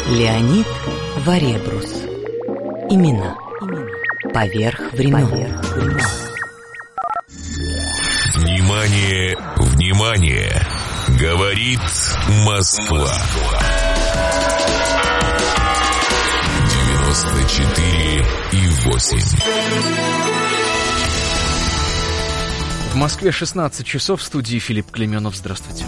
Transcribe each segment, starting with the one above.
Леонид Варебрус. Имена. Поверх времен. Внимание, внимание! Говорит Москва. 94,8. В Москве 16 часов, в студии Филипп Клейменов. Здравствуйте.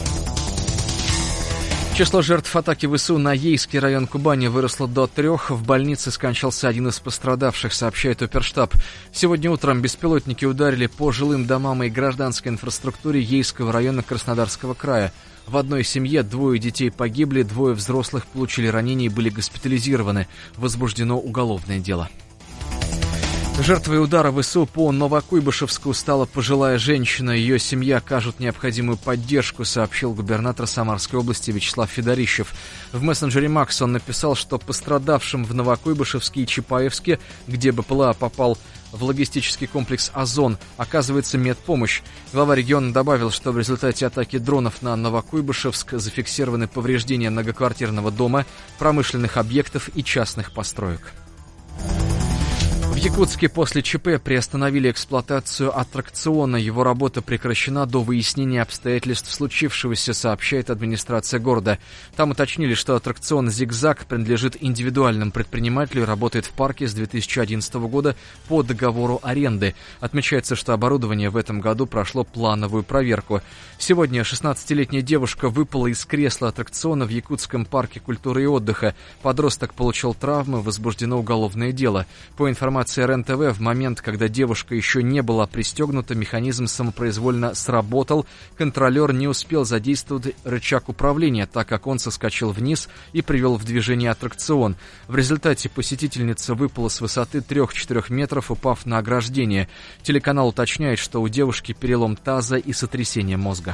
Число жертв атаки ВСУ на Ейский район Кубани выросло до 3. В больнице скончался один из пострадавших, сообщает Оперштаб. Сегодня утром беспилотники ударили по жилым домам и гражданской инфраструктуре Ейского района Краснодарского края. В одной семье 2 детей погибли, 2 взрослых получили ранения и были госпитализированы. Возбуждено уголовное дело. Жертвой удара ВСУ по Новокуйбышевску стала пожилая женщина. Ее семье окажут необходимую поддержку, сообщил губернатор Самарской области Вячеслав Федорищев. В мессенджере Макс он написал, что пострадавшим в Новокуйбышевске и Чапаевске, где БПЛА попал в логистический комплекс «Озон», оказывается медпомощь. Глава региона добавил, что в результате атаки дронов на Новокуйбышевск зафиксированы повреждения многоквартирного дома, промышленных объектов и частных построек. В Якутске после ЧП приостановили эксплуатацию аттракциона. Его работа прекращена до выяснения обстоятельств случившегося, сообщает администрация города. Там уточнили, что аттракцион «Зигзаг» принадлежит индивидуальному предпринимателю и работает в парке с 2011 года по договору аренды. Отмечается, что оборудование в этом году прошло плановую проверку. Сегодня 16-летняя девушка выпала из кресла аттракциона в Якутском парке культуры и отдыха. Подросток получил травмы, возбуждено уголовное дело. По информации РЕН-ТВ, в момент, когда девушка еще не была пристегнута, механизм самопроизвольно сработал. Контролер не успел задействовать рычаг управления, так как он соскочил вниз и привел в движение аттракцион. В результате посетительница выпала с высоты 3-4 метров, упав на ограждение. Телеканал уточняет, что у девушки перелом таза и сотрясение мозга.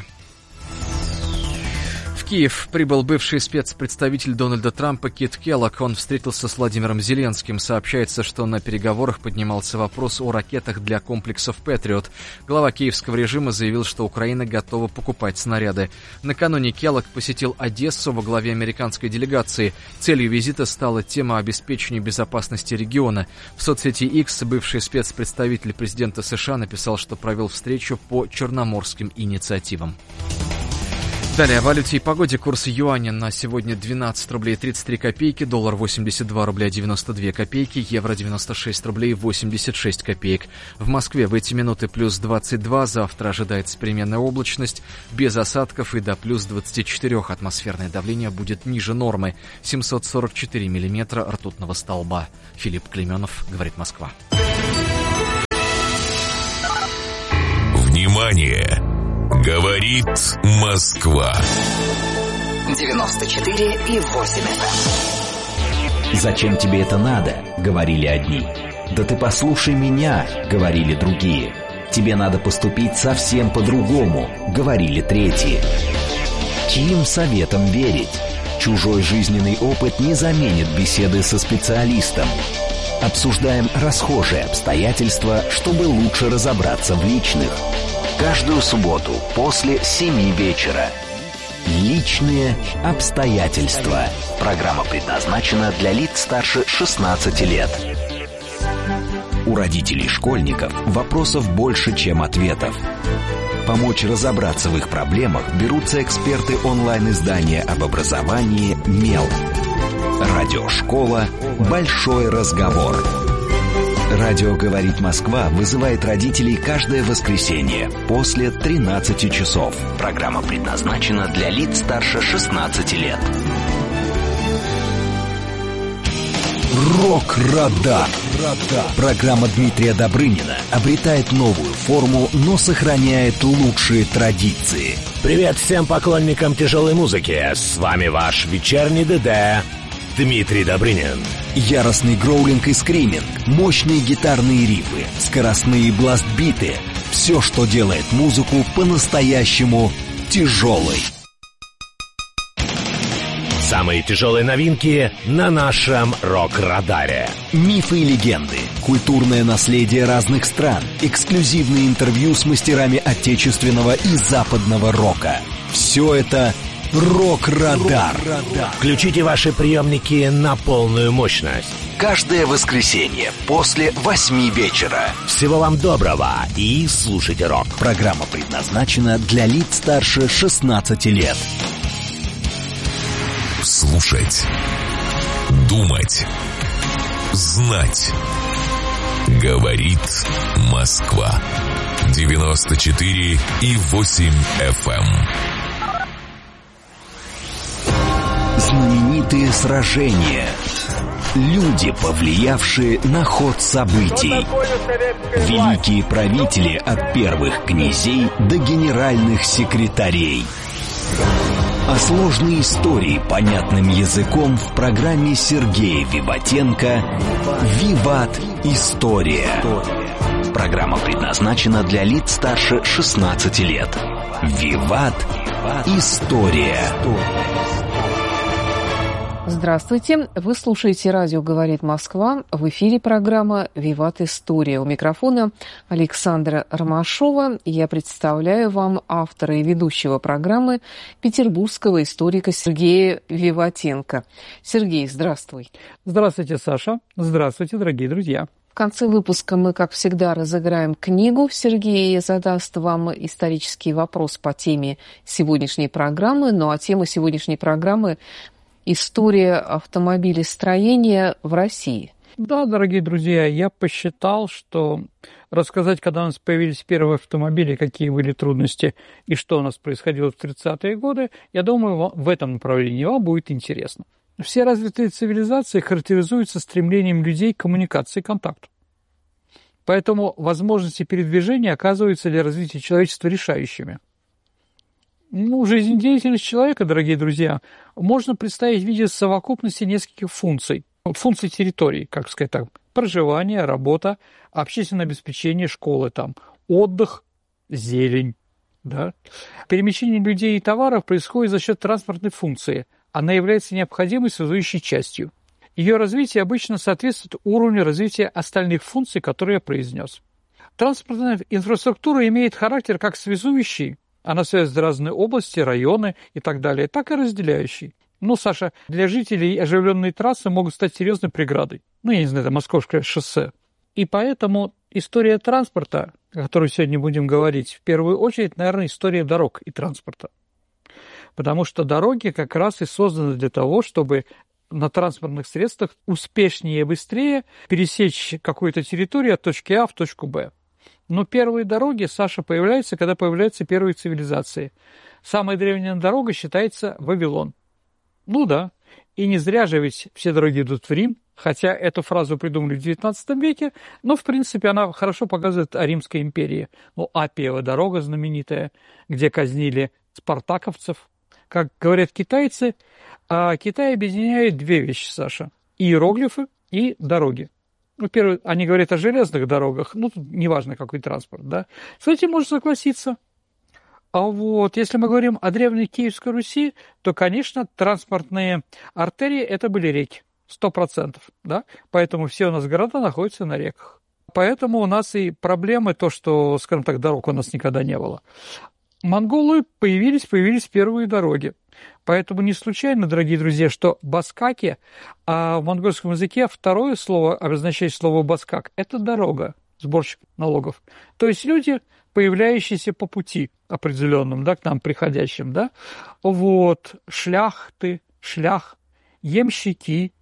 В Киев прибыл бывший спецпредставитель Дональда Трампа Кит Келлог. Он встретился с Владимиром Зеленским. Сообщается, что на переговорах поднимался вопрос о ракетах для комплексов «Патриот». Глава киевского режима заявил, что Украина готова покупать снаряды. Накануне Келлог посетил Одессу во главе американской делегации. Целью визита стала тема обеспечения безопасности региона. В соцсети X бывший спецпредставитель президента США написал, что провел встречу по черноморским инициативам. Далее о валюте и погоде. Курс юаня на сегодня 12 рублей 33 копейки, доллар 82 рубля 92 копейки, евро 96 рублей 86 копеек. В Москве в эти минуты плюс 22, завтра ожидается переменная облачность, без осадков и до плюс 24. Атмосферное давление будет ниже нормы, 744 миллиметра ртутного столба. Филипп Клейменов, говорит Москва. Внимание! Говорит Москва. 94,8. «Зачем тебе это надо?» — говорили одни. «Да ты послушай меня!» — говорили другие. «Тебе надо поступить совсем по-другому!» — говорили третьи. Чьим советам верить? Чужой жизненный опыт не заменит беседы со специалистом. Обсуждаем расхожие обстоятельства, чтобы лучше разобраться в личных. Каждую субботу после 7 вечера. Личные обстоятельства. Программа предназначена для лиц старше 16 лет. У родителей школьников вопросов больше, чем ответов. Помочь разобраться в их проблемах берутся эксперты онлайн-издания об образовании «Мел». Радиошкола «Большой разговор». Радио «Говорит Москва» вызывает родителей каждое воскресенье после 13 часов. Программа предназначена для лиц старше 16 лет. Рок-радар. Программа Дмитрия Добрынина обретает новую форму, но сохраняет лучшие традиции. Привет всем поклонникам тяжелой музыки. С вами ваш вечерний ДД Дмитрий Добрынин. Яростный гроулинг и скриминг, мощные гитарные рифы, скоростные бласт-биты. Все, что делает музыку по-настоящему тяжелой. Самые тяжелые новинки на нашем рок-радаре. Мифы и легенды, культурное наследие разных стран, эксклюзивные интервью с мастерами отечественного и западного рока. Все это Рок-Радар. Включите ваши приемники на полную мощность. Каждое воскресенье после 8 вечера. Всего вам доброго и слушайте рок. Программа предназначена для лиц старше 16 лет. Слушать, думать, знать. Говорит Москва. 94,8 FM. Знаменитые сражения. Люди, повлиявшие на ход событий. Великие правители от первых князей до генеральных секретарей. А сложные истории понятным языком в программе Сергея Виватенко «Виват. История». Программа предназначена для лиц старше 16 лет. «Виват. История». Здравствуйте, вы слушаете радио «Говорит Москва». В эфире программа «Виват. История». У микрофона Александра Ромашова. Я представляю вам автора и ведущего программы петербургского историка Сергея Виватенко. Сергей, здравствуй. Здравствуйте, Саша. Здравствуйте, дорогие друзья. В конце выпуска мы, как всегда, разыграем книгу. Сергей задаст вам исторический вопрос по теме сегодняшней программы. Ну а тема сегодняшней программы – история автомобилестроения в России. Да, дорогие друзья, я посчитал, что рассказать, когда у нас появились первые автомобили, какие были трудности и что у нас происходило в 30-е годы, я думаю, в этом направлении вам будет интересно. Все развитые цивилизации характеризуются стремлением людей к коммуникации и контакту. Поэтому возможности передвижения оказываются для развития человечества решающими. Жизнедеятельность человека, дорогие друзья, можно представить в виде совокупности нескольких функций. Функций территорий, как сказать так, проживание, работа, общественное обеспечение, школы, отдых, зелень. Да? Перемещение людей и товаров происходит за счет транспортной функции. Она является необходимой связующей частью. Ее развитие обычно соответствует уровню развития остальных функций, которые я произнес. Транспортная инфраструктура имеет характер как связующий, она связывает разные области, районы и так далее, так и разделяющий. Саша, для жителей оживленные трассы могут стать серьезной преградой. Я не знаю, это Московское шоссе. И поэтому история транспорта, о которой сегодня будем говорить, в первую очередь, наверное, история дорог и транспорта. Потому что дороги как раз и созданы для того, чтобы на транспортных средствах успешнее и быстрее пересечь какую-то территорию от точки А в точку Б. Но первые дороги, Саша, появляются, когда появляются первые цивилизации. Самая древняя дорога считается Вавилон. Да. И не зря же ведь все дороги идут в Рим, хотя эту фразу придумали в XIX веке, но, в принципе, она хорошо показывает о Римской империи. Аппиева дорога знаменитая, где казнили спартаковцев. Как говорят китайцы, Китай объединяет две вещи, Саша. Иероглифы и дороги. Первое, они говорят о железных дорогах, тут неважно, какой транспорт, да. С этим можно согласиться. А если мы говорим о древней Киевской Руси, то, конечно, транспортные артерии – это были реки, 100%, да. Поэтому все у нас города находятся на реках. Поэтому у нас и проблемы, то, что, скажем так, дорог у нас никогда не было. Монголы появились первые дороги. Поэтому не случайно, дорогие друзья, что баскаки, а в монгольском языке второе слово, обозначающее слово баскак, это дорога, сборщик налогов. То есть люди, появляющиеся по пути определенным, да, к нам приходящим, да, шляхты, ямщики,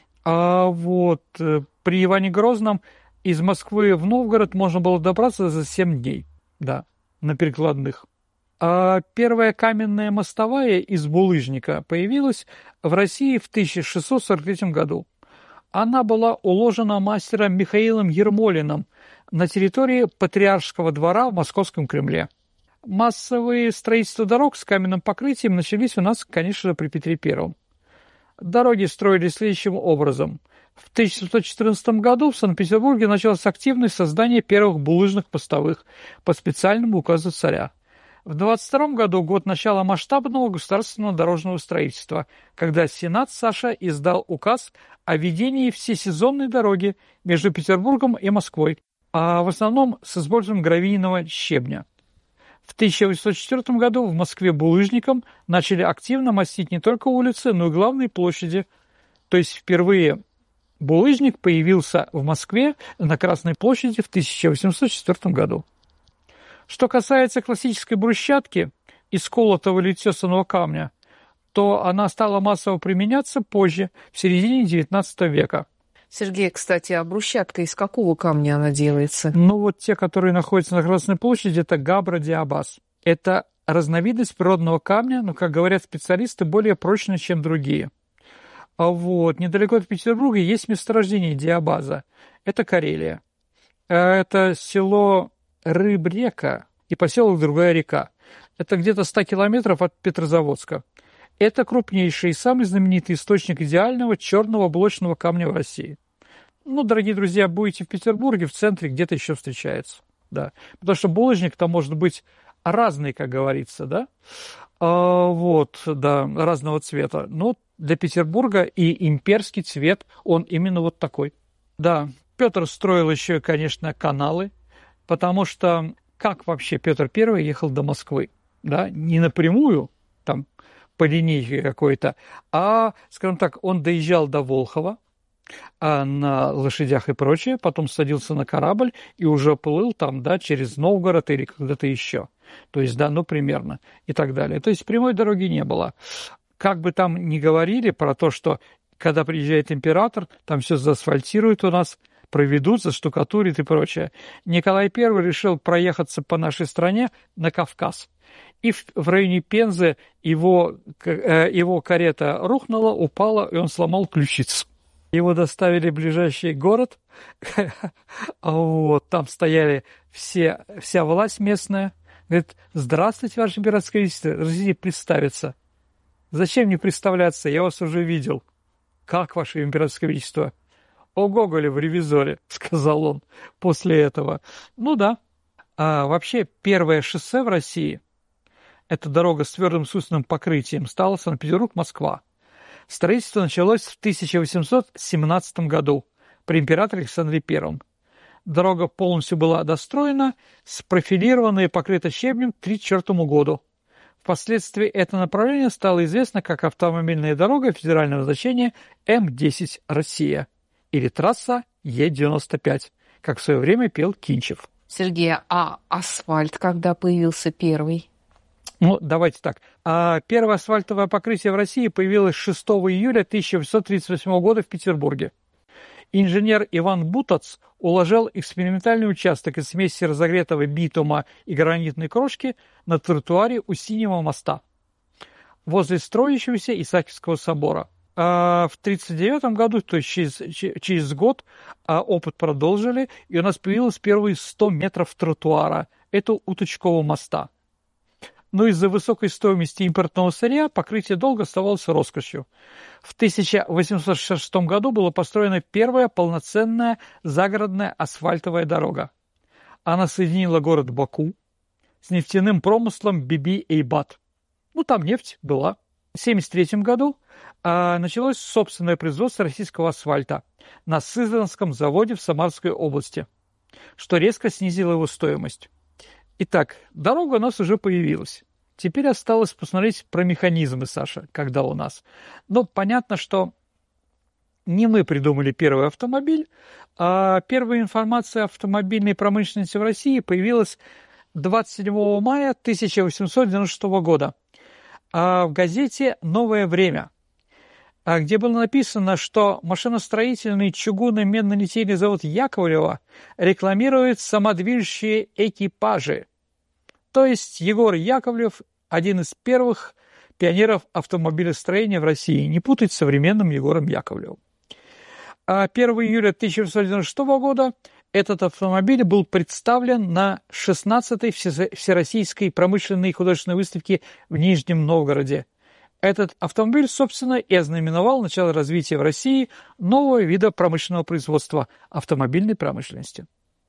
при Иване Грозном из Москвы в Новгород можно было добраться за 7 дней, да, на перекладных. Первая каменная мостовая из булыжника появилась в России в 1643 году. Она была уложена мастером Михаилом Ермолиным на территории Патриаршего двора в Московском Кремле. Массовые строительства дорог с каменным покрытием начались у нас, конечно же, при Петре I. Дороги строились следующим образом. В 1714 году в Санкт-Петербурге началось активное создание первых булыжных мостовых по специальному указу царя. В 1922 году, год начала масштабного государственного дорожного строительства, когда Сенат, Саша, издал указ о введении всесезонной дороги между Петербургом и Москвой, а в основном с использованием гравийного щебня. В 1804 году в Москве булыжником начали активно мастить не только улицы, но и главные площади. То есть впервые булыжник появился в Москве на Красной площади в 1804 году. Что касается классической брусчатки из колотого или тесаного камня, то она стала массово применяться позже, в середине XIX века. Сергей, кстати, а брусчатка из какого камня она делается? Ну вот те, которые находятся на Красной площади, это габра диабаз. Это разновидность природного камня, но, как говорят специалисты, более прочная, чем другие. А вот недалеко от Петербурга есть месторождение диабаза. Это Карелия. Это село Рыбрека и поселок Другая река. Это где-то 100 километров от Петрозаводска. Это крупнейший и самый знаменитый источник идеального черного блочного камня в России. Ну, дорогие друзья, будете в Петербурге, в центре где-то еще встречается. Да. Потому что булыжник там может быть разный, как говорится, да? Разного цвета. Но для Петербурга и имперский цвет, он именно вот такой. Да, Петр строил еще, конечно, каналы, потому что как вообще Петр I ехал до Москвы? Да? Не напрямую, там, по линейке какой-то, а, скажем так, он доезжал до Волхова на лошадях и прочее, потом садился на корабль и уже плыл там, да, через Новгород или когда-то еще. То есть, да, ну, примерно, и так далее. То есть прямой дороги не было. Как бы там ни говорили про то, что когда приезжает император, там все заасфальтируют у нас, проведут, заштукатурят и прочее. Николай I решил проехаться по нашей стране на Кавказ. И в районе Пензы его карета рухнула, упала, и он сломал ключицу. Его доставили в ближайший город, вот, там стояли вся власть местная. Говорит: здравствуйте, ваше императорское величество, разрешите представиться. Зачем мне представляться, я вас уже видел. Как, ваше императорское величество? О Гоголе в «Ревизоре», сказал он после этого. Ну да, вообще первое шоссе в России, это дорога с твердым искусственным покрытием, стала Санкт-Петербург-Москва. Строительство началось в 1817 году при императоре Александре I. Дорога полностью была достроена, спрофилирована и покрыта щебнем к 1934 году. Впоследствии это направление стало известно как автомобильная дорога федерального значения М10 «Россия» или трасса Е95, как в свое время пел Кинчев. Сергей, а асфальт когда появился первый? Ну, давайте так. Первое асфальтовое покрытие в России появилось 6 июля 1838 года в Петербурге. Инженер Иван Бутац уложил экспериментальный участок из смеси разогретого битума и гранитной крошки на тротуаре у Синего моста возле строящегося Исаакиевского собора. В 1939 году, то есть через год, опыт продолжили, и у нас появилось первые 100 метров тротуара. Это у Тучкового моста. Но из-за высокой стоимости импортного сырья покрытие долго оставалось роскошью. В 1866 году была построена первая полноценная загородная асфальтовая дорога. Она соединила город Баку с нефтяным промыслом Биби-Эйбат. Ну, там нефть была. В 1973 году началось собственное производство российского асфальта на Сызранском заводе в Самарской области, что резко снизило его стоимость. Итак, дорога у нас уже появилась. Теперь осталось посмотреть про механизмы, Саша, когда у нас. Но понятно, что не мы придумали первый автомобиль, а первая информация о автомобильной промышленности в России появилась 27 мая 1896 года в газете «Новое время», где было написано, что машиностроительный чугунно-медно-литейный завод Яковлева рекламирует самодвижущие экипажи. То есть Егор Яковлев – один из первых пионеров автомобилестроения в России. Не путать с современным Егором Яковлевым. 1 июля 1996 года этот автомобиль был представлен на 16-й Всероссийской промышленной и художественной выставке в Нижнем Новгороде. Этот автомобиль, собственно, и ознаменовал начало развития в России нового вида промышленного производства – автомобильной промышленности.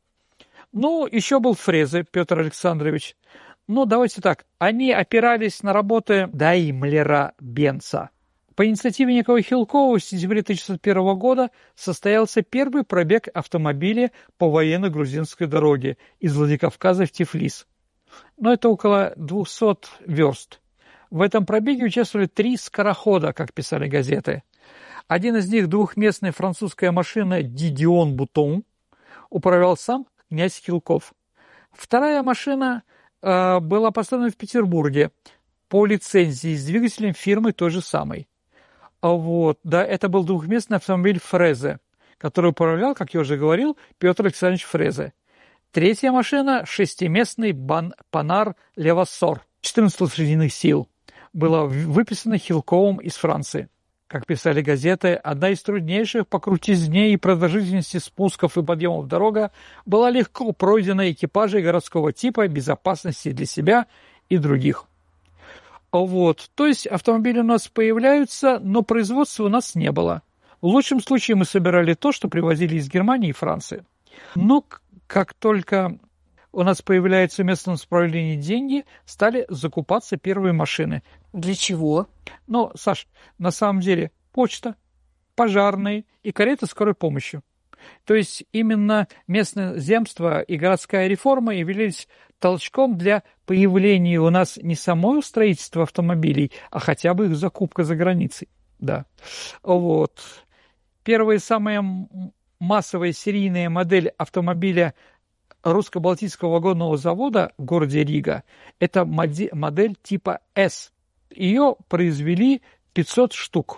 Ну, еще был Фрезе Петр Александрович. Ну, давайте так, они опирались на работы Даймлера-Бенца. По инициативе Николая Хилкова в сентябре 1901 года состоялся первый пробег автомобиля по военно-грузинской дороге из Владикавказа в Тифлис. но это около 200 верст. В этом пробеге участвовали 3 скорохода, как писали газеты. Один из них, двухместная французская машина «Дидион Бутон», управлял сам князь Хилков. Вторая машина была построена в Петербурге по лицензии с двигателем фирмы той же самой. Вот, да, это был двухместный автомобиль «Фрезе», который управлял, как я уже говорил, Петр Александрович Фрезе. Третья машина – 6-местный «Панар Левассор», 14 лошадиных сил, была выписана Хилковым из Франции. Как писали газеты, одна из труднейших по крутизне и продолжительности спусков и подъемов дорога была легко пройдена экипажей городского типа безопасности для себя и других. Вот. То есть автомобили у нас появляются, но производства у нас не было. В лучшем случае мы собирали то, что привозили из Германии и Франции. Но как только у нас появляются в местном направлении деньги, стали закупаться первые машины. Для чего? Ну, Саш, на самом деле почта, пожарные и кареты скорой помощи. То есть именно местное земство и городская реформа явились толчком для появления у нас не самого строительства автомобилей, а хотя бы их закупка за границей. Да. Вот. Первая самая массовая серийная модель автомобиля русско-балтийского вагонного завода в городе Рига – это модель типа S. Ее произвели 500 штук.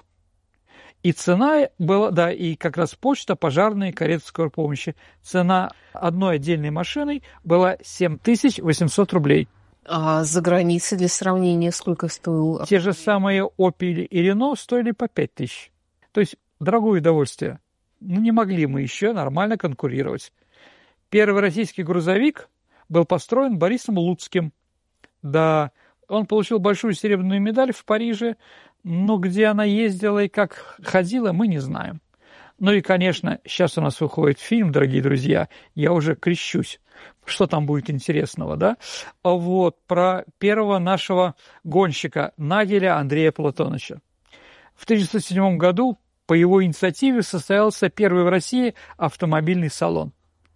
И цена была, да, и как раз почта, пожарные, кареты скорой помощи. Цена одной отдельной машины была 7800 рублей. А за границей для сравнения сколько стоил? Те же самые Opel и Renault стоили по 5000. То есть дорогое удовольствие. Ну, не могли мы еще нормально конкурировать. Первый российский грузовик был построен Борисом Луцким. Да, он получил большую серебряную медаль в Париже, но где она ездила и как ходила, мы не знаем. Ну и, конечно, сейчас у нас выходит фильм, дорогие друзья, я уже крещусь, что там будет интересного, да? Вот, про первого нашего гонщика Нагеля Андрея Платоновича. В 1907 году по его инициативе состоялся первый в России автомобильный салон.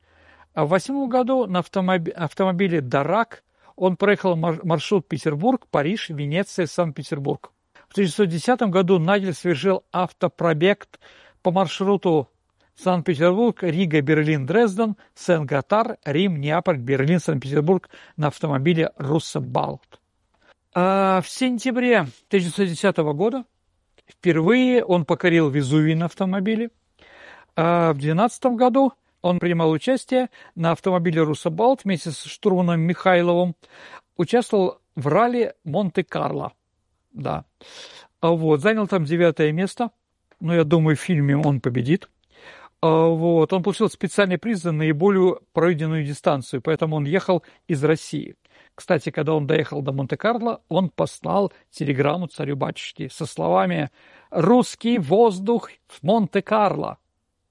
А в 1908 году на автомобиле «Дарак» он проехал маршрут Петербург, Париж, Венеция, Санкт-Петербург. В 1910 году Нагель совершил автопробег по маршруту Санкт-Петербург, Рига, Берлин, Дрезден, Сен-Готар, Рим, Неаполь, Берлин, Санкт-Петербург на автомобиле «Руссо-Балт». В сентябре 1910 года впервые он покорил Везувий на автомобиле. В 2012 году он принимал участие на автомобиле «Руссо-Балт» вместе с штурманом Михайловым. Участвовал в ралли Монте-Карло. Да. Вот. Занял там 9 место. Но я думаю, в фильме он победит. Вот. Он получил специальный приз за наиболее пройденную дистанцию, поэтому он ехал из России. Кстати, когда он доехал до Монте-Карло, он послал телеграмму царю-батюшке со словами «Русский воздух в Монте-Карло».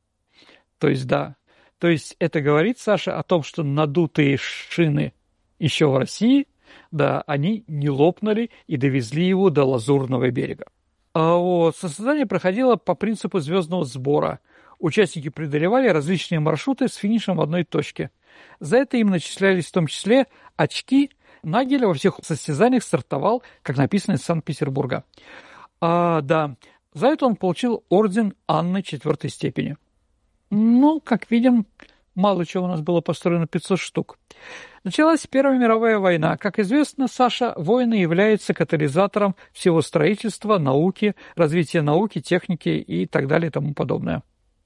То есть, да. То есть это говорит, Саша, о том, что надутые шины еще в России, да, они не лопнули и довезли его до Лазурного берега. Вот. Состязание проходило по принципу звездного сбора. Участники преодолевали различные маршруты с финишем в одной точке. За это им начислялись в том числе очки. Нагель во всех состязаниях стартовал, как написано, из Санкт-Петербурга. Да, за это он получил орден Анны 4 степени. Ну, как видим, мало чего у нас было построено 500 штук. Началась Первая мировая война. Как известно, Саша, войны являются катализатором всего строительства, науки, развития науки, техники и так далее и тому подобное.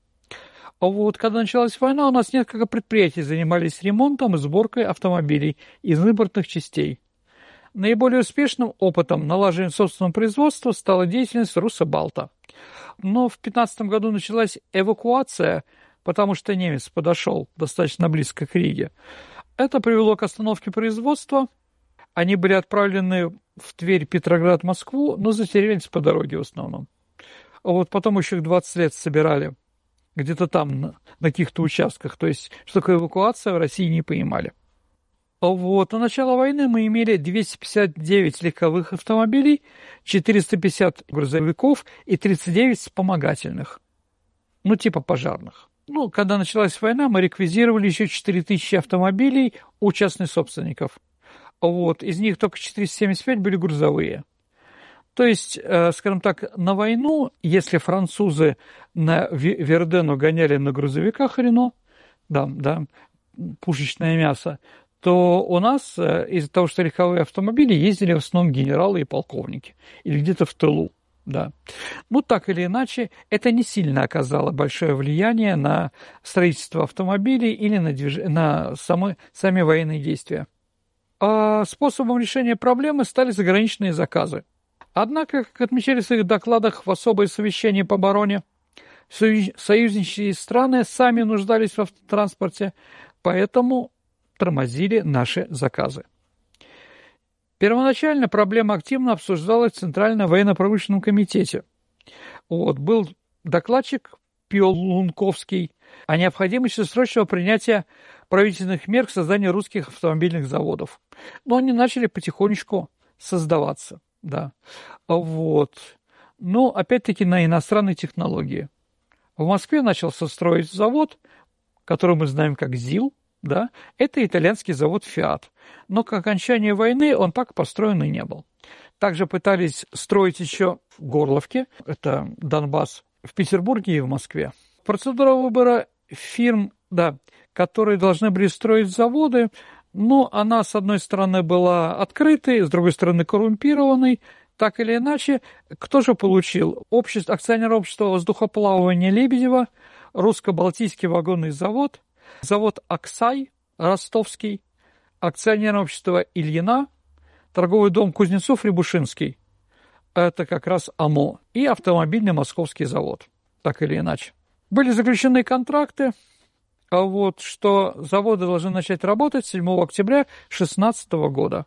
Вот, когда началась война, у нас несколько предприятий занимались ремонтом и сборкой автомобилей из импортных частей. Наиболее успешным опытом налаживания собственного производства стала деятельность Руссо-Балта. Но в 2015 году началась эвакуация, потому что немец подошел достаточно близко к Риге. Это привело к остановке производства. Они были отправлены в Тверь, Петроград, Москву, но затерялись по дороге в основном. Вот потом еще их 20 лет собирали где-то там, на каких-то участках. То есть, что такое эвакуация, в России не понимали. Вот. На начало войны мы имели 259 легковых автомобилей, 450 грузовиков и 39 вспомогательных. Ну, типа пожарных. Ну, когда началась война, мы реквизировали еще 4000 автомобилей у частных собственников. Вот, из них только 475 были грузовые. То есть, скажем так, на войну, если французы на Вердену гоняли на грузовиках Рено, да, пушечное мясо, то у нас из-за того, что легковые автомобили, ездили в основном генералы и полковники, или где-то в тылу, да. Ну, так или иначе, это не сильно оказало большое влияние на строительство автомобилей или на сами военные действия. А способом решения проблемы стали заграничные заказы. Однако, как отмечали в своих докладах в особое совещание по обороне, союзничающие страны сами нуждались в автотранспорте, поэтому тормозили наши заказы. Первоначально проблема активно обсуждалась в Центральном военно-промышленном комитете. Вот, был докладчик Пио Лунковский о необходимости срочного принятия правительственных мер к созданию русских автомобильных заводов. Но они начали потихонечку создаваться. Да. Вот. Но опять-таки на иностранные технологии. В Москве начался строить завод, который мы знаем как ЗИЛ. Да? Это итальянский завод «Фиат». Но к окончанию войны он так построен и не был. Также пытались строить еще в Горловке, это Донбасс, в Петербурге и в Москве. Процедура выбора фирм, да, которые должны были строить заводы, но она, с одной стороны, была открытой, с другой стороны, коррумпированной. Так или иначе, кто же получил? Акционерное общество воздухоплавания Лебедева, Русско-Балтийский вагонный завод, завод «Аксай» ростовский, акционерное общество «Ильина», торговый дом Кузнецов-Рябушинский, это как раз АМО, и автомобильный московский завод, так или иначе. Были заключены контракты, вот, что заводы должны начать работать 7 октября 2016 года.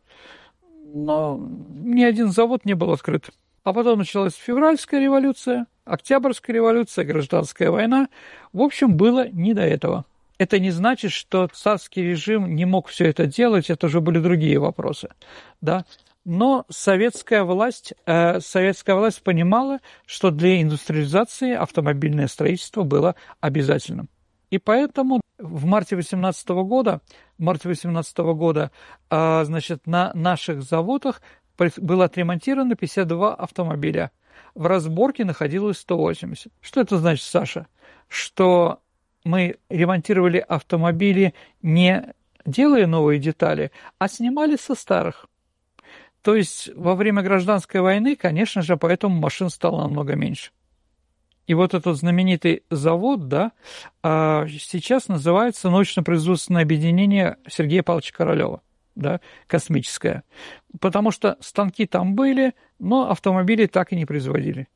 Но ни один завод не был открыт. А потом началась февральская революция, октябрьская революция, гражданская война. В общем, было не до этого. Это не значит, что царский режим не мог все это делать, это уже были другие вопросы. Да? Но советская власть понимала, что для индустриализации автомобильное строительство было обязательным. И поэтому в марте 2018 года, значит, на наших заводах было отремонтировано 52 автомобиля. В разборке находилось 180. Что это значит, Саша? Что мы ремонтировали автомобили, не делая новые детали, а снимали со старых. То есть во время гражданской войны, конечно же, поэтому машин стало намного меньше. И вот этот знаменитый завод, да, сейчас называется научно-производственное объединение Сергея Павловича Королева, да, космическое. Потому что станки там были, но автомобили так и не производили.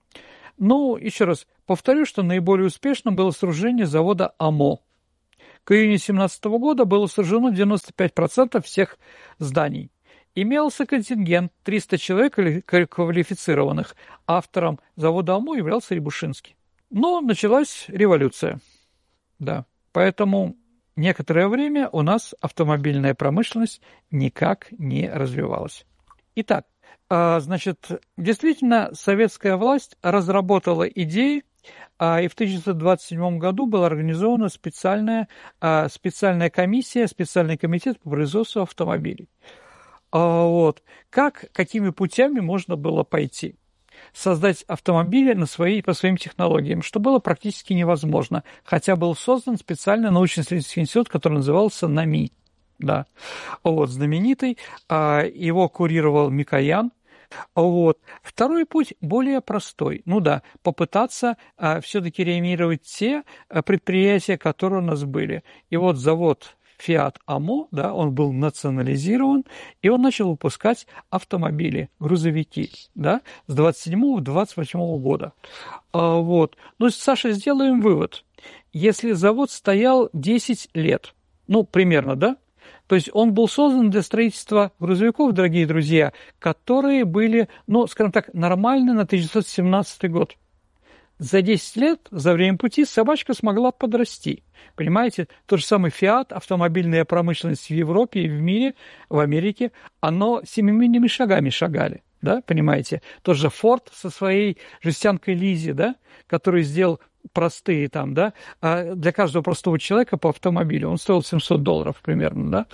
Ну, еще раз повторю, что наиболее успешным было сооружение завода АМО. К июню 2017 года было сооружено 95% всех зданий. Имелся контингент 300 человек квалифицированных. Автором завода АМО являлся Рябушинский. Но началась революция. Да. Поэтому некоторое время у нас автомобильная промышленность никак не развивалась. Итак, значит, действительно, советская власть разработала идеи, и в 1927 году была организована специальная комиссия, специальный комитет по производству автомобилей. Вот. Какими путями можно было пойти? Создать автомобили по своим технологиям, что было практически невозможно, хотя был создан специальный научно-исследовательский институт, который назывался НАМИ. Да. Вот, знаменитый, его курировал Микоян. Вот. Второй путь более простой. Ну да, попытаться все-таки реанимировать те предприятия, которые у нас были. И вот завод «Фиат АМО», да, он был национализирован, и он начал выпускать автомобили, грузовики, да, с 27-28 года. Вот. Ну, Саша, сделаем вывод. Если завод стоял 10 лет, ну, примерно, да, то есть он был создан для строительства грузовиков, дорогие друзья, которые были, ну, скажем так, нормальны на 1917 год. За 10 лет, за время пути, собачка смогла подрасти. Понимаете, тот же самый «Фиат», автомобильная промышленность в Европе и в мире, в Америке, оно семимильными шагами шагали. Да, понимаете? Тот же «Форд» со своей жестянкой Лизи, да, который сделал простые там, да, для каждого простого человека по автомобилю, он стоил $700 примерно, да,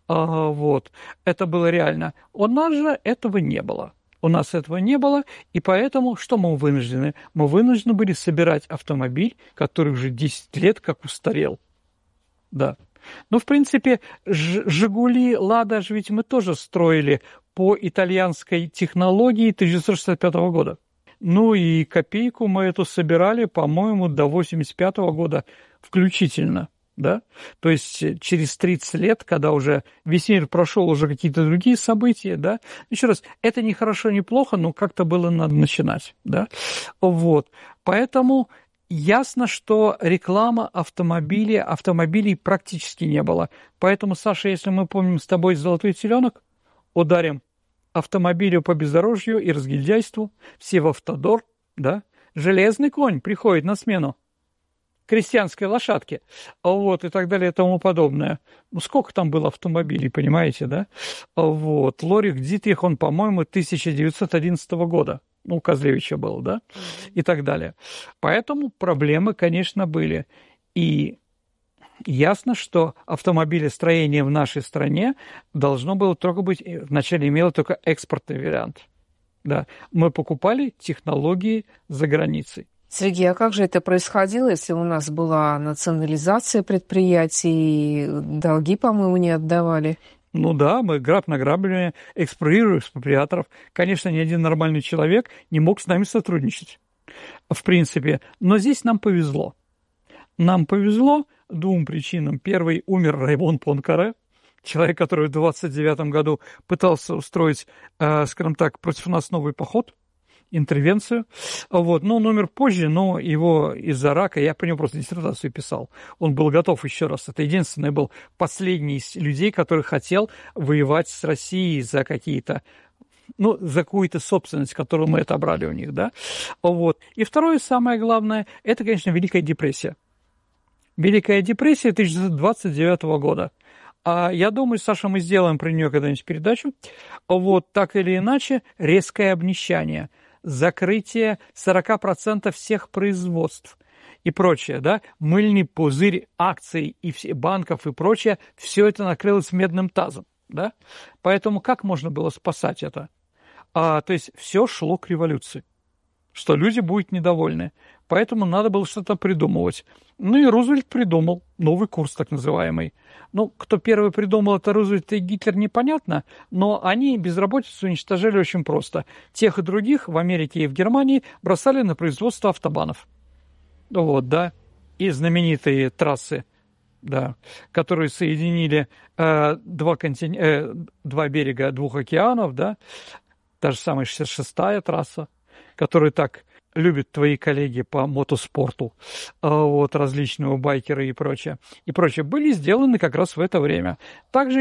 вот, это было реально. У нас же этого не было. У нас этого не было, и поэтому что мы вынуждены? Мы вынуждены были собирать автомобиль, который уже 10 лет как устарел, да. Ну, в принципе, «Жигули», «Лада» же ведь мы тоже строили по итальянской технологии 1965 года. Ну и копейку мы эту собирали, по-моему, до 1985 года включительно, да? То есть через 30 лет, когда уже весь мир прошел, уже какие-то другие события, да? Еще раз, это не хорошо, не плохо, но как-то было надо начинать, да? Вот, поэтому ясно, что реклама автомобилей практически не было. Поэтому, Саша, если мы помним с тобой «Золотой теленок», ударим автомобилю по бездорожью и разгильдяйству, все в автодор, да, железный конь приходит на смену крестьянской лошадке, вот, и так далее, и тому подобное. Ну, сколько там было автомобилей, понимаете, да? Вот, Лорих Дитрих, он, по-моему, 1911 года, ну, у Козлевича был, да, и так далее. Поэтому проблемы, конечно, были. И ясно, что автомобилестроение в нашей стране должно было только быть, вначале имело только экспортный вариант. Да. Мы покупали технологии за границей. Сергей, а как же это происходило, если у нас была национализация предприятий, долги, по-моему, не отдавали? Ну да, мы граб на грабли, экспроприаторов. Конечно, ни один нормальный человек не мог с нами сотрудничать, в принципе. Но здесь нам повезло. Нам повезло двум причинам. Первый, умер Раймон Пуанкаре, человек, который в 1929 году пытался устроить, скажем так, против нас новый поход, интервенцию. Вот. Но он умер позже, но его из-за рака, я по нему просто диссертацию писал, он был готов еще раз. Это единственный был последний из людей, который хотел воевать с Россией за какие-то, ну, за какую-то собственность, которую мы отобрали у них, да. Вот. И второе, самое главное, это, конечно, Великая депрессия. Великая депрессия 1929 года. Я думаю, Саша, мы сделаем про нее когда-нибудь передачу. Вот, так или иначе, резкое обнищание, закрытие 40% всех производств и прочее, да, мыльный пузырь акций и банков и прочее, все это накрылось медным тазом, да. Поэтому как можно было спасать это? То есть все шло к революции, что люди будут недовольны. Поэтому надо было что-то придумывать. Ну и Рузвельт придумал новый курс, так называемый. Ну, кто первый придумал это, Рузвельт и Гитлер, непонятно, но они безработицу уничтожали очень просто. Тех и других в Америке и в Германии бросали на производство автобанов. Вот, да, и знаменитые трассы, да, которые соединили два берега двух океанов, да, та же самая 66-я трасса, которую так любят твои коллеги по мотоспорту, вот, различные байкеры и прочее, были сделаны как раз в это время. Также